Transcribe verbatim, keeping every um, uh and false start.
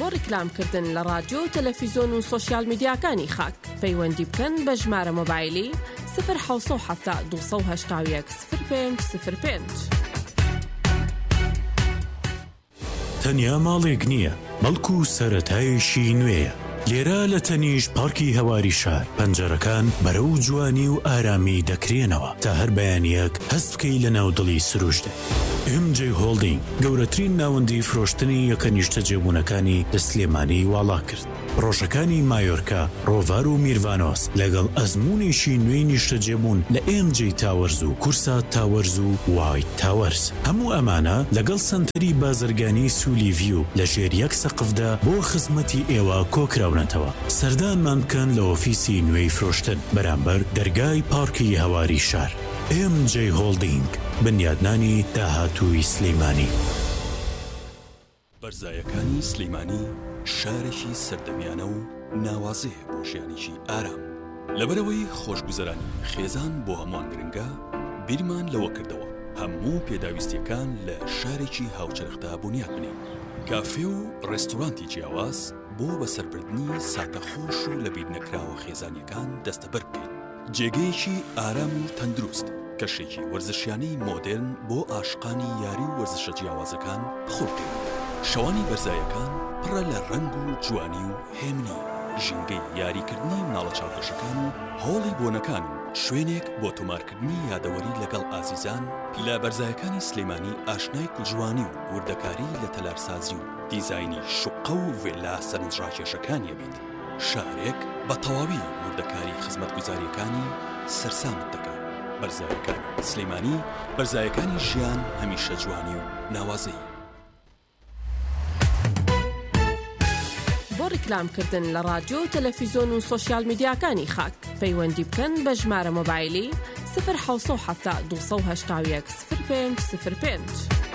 بۆ ڕیکلامکردن لە رادیۆ و تەلەڤیزۆن و سۆشیال میدیاکانی خاک پەیوەندی بکەن بە ژمارە مۆبایلی صفر حوت هەفتا دووسە و هەشتا و یەک صفر پێنج صفر پێنج. تەنیا ماڵێک نییە، بەڵکو سەرەتایشی نوێیە. لێرە لە تەنیش پارکی هەواری شار پەنجەرەکان بەرەو جوانی و ئارامی دەکرێنەوە تا هەر بەیانیەک هەست بکەی لە ناودڵی سروشتە. ئێم جێ هۆڵدینگ گەورەترین ناوەندی فرۆشتنی یەکە نیشتە جێبوونەکانی لە سلێمانی واڵا کرد. ڕۆژەکانی مایۆرکا، ڕۆڤار و میروانۆس لەگەڵ ئەزمونێکی نوێی نیشتە جێبوون لە ئێم جێ تاوەرز و کورسا تاوەرز و وایت تاوەرز. هەموو ئەمانە لەگەڵ سنتەری بازرگانی سولی ڤیو لە ژێر یەک سەقفدا بۆ خزمەتی ئێوە کۆکراونەتەوە. سەردانمان بکەن لە ئۆفیسی نوێی فرۆشتن بەرامبەر دەرگای پارکی هەواری شار. ئێم جێ هۆڵدینگ، بنیادنانی داهاتووی سلەیمانی. بەرزایەکانی سلەیمانی شارێکی سەردەمیانە و ناوازەیە بۆ ژیانێکی ئارام. لەبەرەوەی خۆشگوزەرانی خێزان بۆ هەمووان گرنگە، بیرمان لەوە کردەوە هەموو پێداویستیەکان لە شارێکی هاوچەرخدا بنیاد بنێن. کافێ و ڕێستورانتی جیاواز بۆ بەسەربردنی ساتەخۆش و لە بیر نەکراوە خێزانیەکان دەستەبەر بکەین. جێگەیەکی ئارام و تەندروست، کەشێکی وەرزشیانەی مۆدرن بۆ عاشقانی یاری و وەرزشە جیاوازەکان بخۆ بکەین. شەوانی بەرزایەکان پڕە لە ڕەنگ و جوانی و هێمنی، ژینگەی یاریکردنی مناڵە چاوپۆشەکان و هۆڵی بۆنەکان و شوێنێک بۆ تۆمارکردنی یادەوەری لەگەڵ ئازیزان. لە بەرزایەکانی سلەیمانی ئاشنای کوژوانی و وردەکاری لە تەلارسازی و دیزاینی شوقە و ڤێلا سەرنجڕاکێشەکانیە بێت. شارێک بە تەواوی وردەکاری خزمەتگوزاریەکانی سەرسامت دەکات. بەرزایەکانی سلەیمانی، بەرزایەکانی ژیان هەمیشە جوانی و ناوازەی. بۆ ڕیکلامکردن لە رادیۆ و تەلەڤیزۆن و سۆشیال میدیاکانی خاک پەیوەندی بکەن بە ژمارە مۆبایلی صفر حوت هەفتا دووسە و هەشتا و یەک صفر پێنج صفر پێنج.